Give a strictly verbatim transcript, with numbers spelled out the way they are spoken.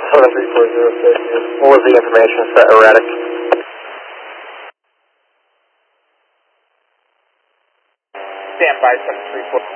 seven three four zero six. What was the information? Set erratic. Stand by seven three four.